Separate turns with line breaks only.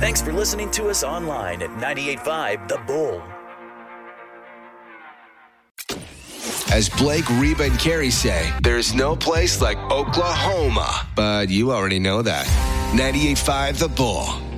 Thanks for listening to us online at 98.5 The Bull.
As Blake, Reba, and Carrie say, there's no place like Oklahoma. But you already know that. 98.5 The Bull.